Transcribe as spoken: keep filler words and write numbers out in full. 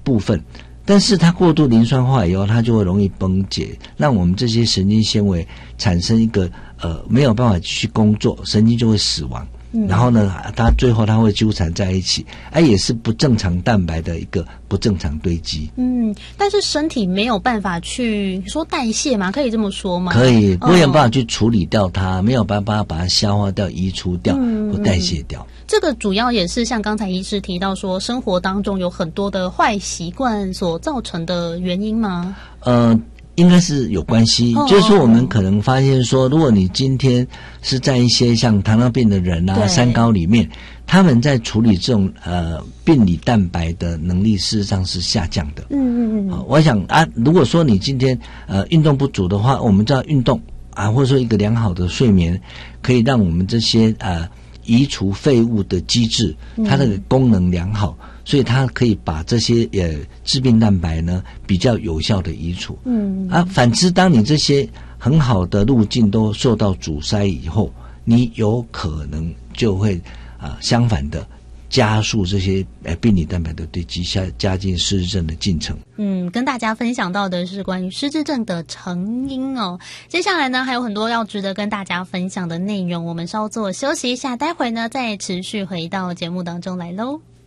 部分。但是它过度磷酸化以后，它就会容易崩解，让我们这些神经纤维产生一个呃没有办法去工作，神经就会死亡。嗯、然后呢，它最后它会纠缠在一起，哎、啊，也是不正常蛋白的一个不正常堆积。 嗯，但是身体没有办法去说代谢嘛，可以这么说吗？ 可以，没有办法去处理掉它，哦、没有办法把它消化掉、移除掉、嗯、或代谢掉。 这个主要也是像刚才医师提到说，生活当中有很多的坏习惯所造成的原因吗？ 呃。应该是有关系，哦、就是说我们可能发现说，如果你今天是在一些像糖尿病的人啊、三高里面，他们在处理这种呃病理蛋白的能力，事实上是下降的。嗯嗯嗯、呃。我想啊，如果说你今天呃运动不足的话，我们知道运动啊，或者说一个良好的睡眠，可以让我们这些呃移除废物的机制，它的功能良好。嗯，所以它可以把这些呃致病蛋白呢比较有效的移除。嗯啊，反之，当你这些很好的路径都受到阻塞以后，你有可能就会啊、呃、相反的加速这些呃病理蛋白的堆积，下加进失智症的进程。 嗯，跟大家分享到的是关于失智症的成因哦。接下来呢还有很多要值得跟大家分享的内容，我们稍作休息一下，待会呢再持续回到节目当中来喽。